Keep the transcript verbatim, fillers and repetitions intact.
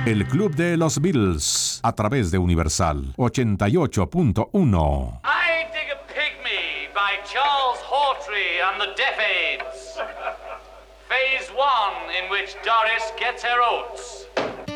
El Club de los Beatles, a través de Universal ochenta y ocho punto uno. I Dig a Pygmy by Charles Hawtrey and the Deaf Aids. Phase one, in which Doris gets her oats.